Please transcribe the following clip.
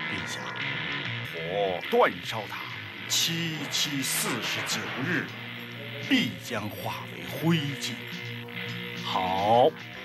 陛下，火煅烧塔749日，必将化为灰烬。 好。